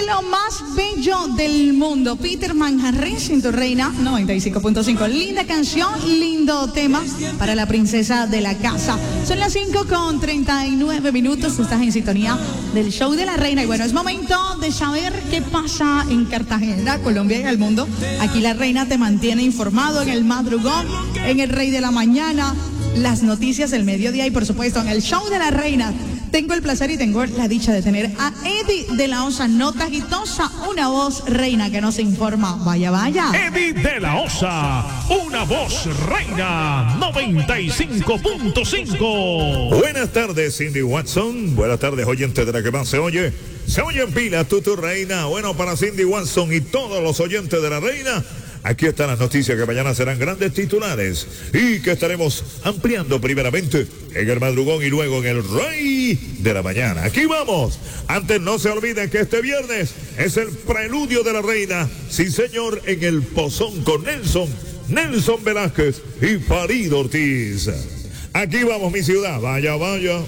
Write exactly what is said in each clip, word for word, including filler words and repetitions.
lo más bello del mundo. Peter Manjarres en tu reina noventa y cinco punto cinco. Linda canción, lindo tema para la princesa de la casa. Son las cinco con treinta y nueve minutos. Estás en sintonía del show de la reina. Y bueno, es momento de saber qué pasa en Cartagena, Colombia y el mundo. Aquí la reina te mantiene informado en el madrugón, en el Rey de la Mañana, las noticias del mediodía y por supuesto en el show de la reina. Tengo el placer y tengo la dicha de tener a Eddie de la Osa, nota guitosa, una voz reina que nos informa. Vaya, vaya. Eddie de la Osa, una voz reina, noventa y cinco punto cinco. Buenas tardes, Cindy Watson. Buenas tardes, oyentes de la que más se oye. Se oye en pila, tú, tu reina. Bueno, para Cindy Watson y todos los oyentes de la reina, aquí están las noticias que mañana serán grandes titulares y que estaremos ampliando primeramente en el madrugón y luego en el Rey de la Mañana. Aquí vamos. Antes no se olviden que este viernes es el preludio de la reina. Sí, señor, en el Pozón con Nelson, Nelson Velázquez y Farid Ortiz. Aquí vamos, mi ciudad. Vaya, vaya.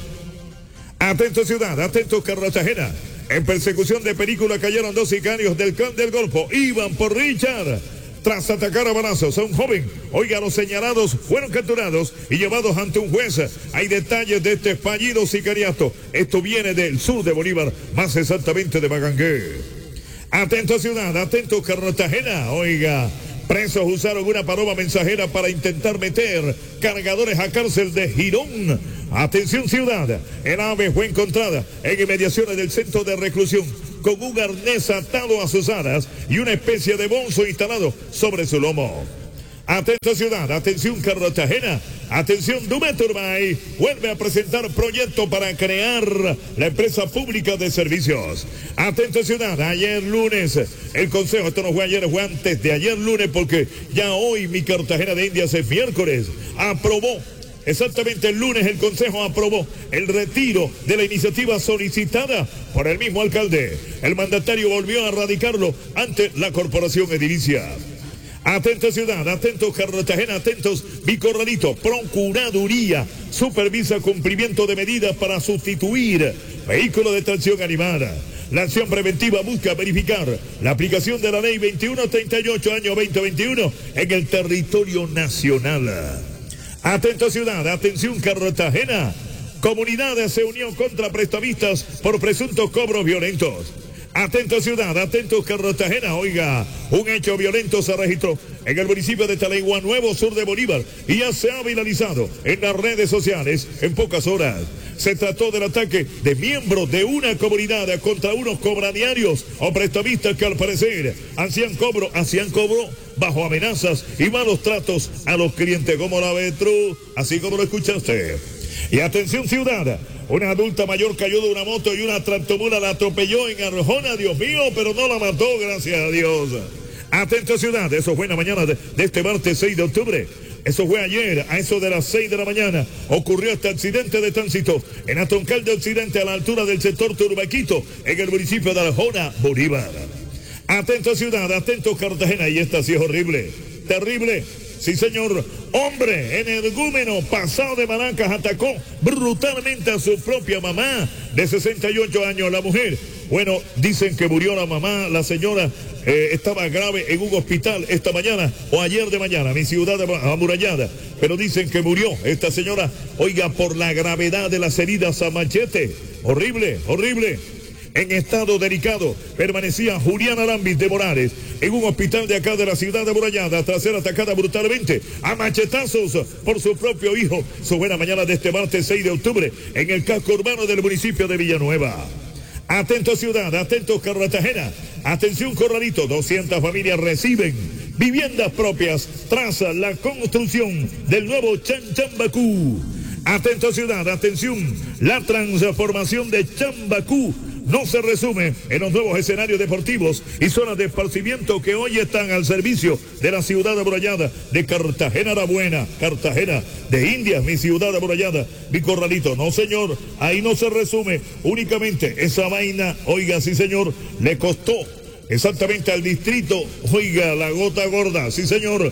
Atento, ciudad. Atento, Cartagena. En persecución de película cayeron dos sicarios del clan del Golfo. Iban por Richard tras atacar a balazos a un joven. Oiga, los señalados fueron capturados y llevados ante un juez. Hay detalles de este fallido sicariato. Esto viene del sur de Bolívar, más exactamente de Bagangué. Atento, ciudad, atento, Cartagena. Oiga, presos usaron una paloma mensajera para intentar meter cargadores a cárcel de Girón. Atención, ciudad, el ave fue encontrada en inmediaciones del centro de reclusión con un arnés atado a sus alas y una especie de bolso instalado sobre su lomo. Atento, ciudad, atención, Cartagena, atención, Dume Turbay vuelve a presentar proyecto para crear la empresa pública de servicios. Atento, ciudad, ayer lunes, el consejo, esto no fue ayer, fue antes de ayer lunes, porque ya hoy mi Cartagena de Indias es miércoles, aprobó. Exactamente el lunes el Consejo aprobó el retiro de la iniciativa solicitada por el mismo alcalde. El mandatario volvió a radicarlo ante la corporación edilicia. Atento, ciudad, atentos, Cartagena, atentos, mi corralito. Procuraduría supervisa cumplimiento de medidas para sustituir vehículos de tracción animada. La acción preventiva busca verificar la aplicación de la ley veintiuno treinta y ocho año veinte veintiuno en el territorio nacional. Atento, ciudad, atención, Cartagena. Comunidades se unió contra prestamistas por presuntos cobros violentos. Atento, ciudad, atento, Cartagena. Oiga, un hecho violento se registró en el municipio de Talaigua Nuevo, sur de Bolívar, y ya se ha viralizado en las redes sociales en pocas horas. Se trató del ataque de miembros de una comunidad contra unos cobradiarios o prestamistas que al parecer hacían cobro, hacían cobro bajo amenazas y malos tratos a los clientes. Como la ve, Tru, así como lo escuchaste. Y atención, ciudad, una adulta mayor cayó de una moto y una tractomula la atropelló en Arjona, Dios mío, pero no la mató, gracias a Dios. Atento, ciudad, eso fue en la mañana de, de este martes seis de octubre. Eso fue ayer, a eso de las seis de la mañana, ocurrió este accidente de tránsito en Atoncal de Occidente, a la altura del sector Turbaquito, en el municipio de Arjona, Bolívar. Atento, ciudad, atento, Cartagena, y esta sí es horrible, terrible. Sí, señor, hombre energúmeno pasado de Maracas atacó brutalmente a su propia mamá de sesenta y ocho años. La mujer, bueno, dicen que murió la mamá, la señora eh, estaba grave en un hospital esta mañana o ayer de mañana, mi ciudad amurallada, pero dicen que murió esta señora, oiga, por la gravedad de las heridas a machete. Horrible, horrible. En estado delicado permanecía Juliana Lambis de Morales en un hospital de acá de la ciudad amurallada tras ser atacada brutalmente a machetazos por su propio hijo. Su buena mañana de este martes seis de octubre en el casco urbano del municipio de Villanueva. Atento, ciudad, atento, Cartagena, atención, corralito, doscientas familias reciben viviendas propias tras la construcción del nuevo Chanchambacú. Atento, ciudad, atención, la transformación de Chambacú no se resume en los nuevos escenarios deportivos y zonas de esparcimiento que hoy están al servicio de la ciudad amurallada de Cartagena la Buena, Cartagena de Indias, mi ciudad amurallada, mi corralito. No, señor, ahí no se resume únicamente esa vaina, oiga, sí, señor, le costó exactamente al distrito, oiga, la gota gorda, sí, señor,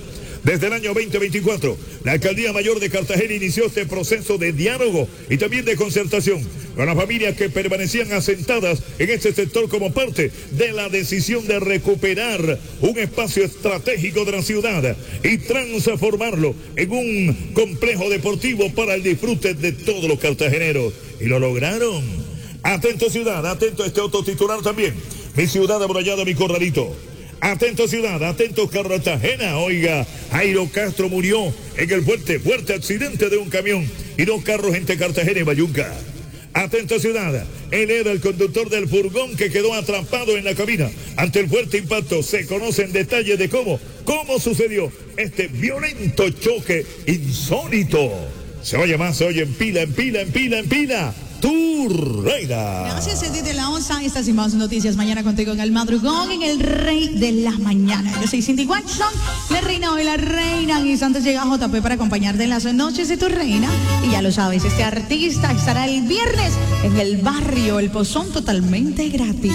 Desde el año veinte veinticuatro, la Alcaldía Mayor de Cartagena inició este proceso de diálogo y también de concertación con las familias que permanecían asentadas en este sector como parte de la decisión de recuperar un espacio estratégico de la ciudad y transformarlo en un complejo deportivo para el disfrute de todos los cartageneros. Y lo lograron. Atento ciudad, atento a este otro titular también. Mi ciudad amurallada, mi corralito. Atento ciudad, atento Cartagena. Oiga, Jairo Castro murió en el fuerte, fuerte accidente de un camión y dos carros entre Cartagena y Bayunca. Atento ciudad, él era el conductor del furgón que quedó atrapado en la cabina. Ante el fuerte impacto se conocen detalles de cómo, cómo sucedió este violento choque insólito. Se oye más, se oye en pila, en pila, en pila, en pila. Tu Reina. Gracias, Edith de la Onza. Estas y más noticias mañana contigo en el madrugón, en el Rey de la Mañana. Yo soy Cindy Watson, la reina hoy, la reina. Y antes llega J P para acompañarte en las noches de Tu Reina. Y ya lo sabes, este artista estará el viernes en el barrio El Pozón totalmente gratis.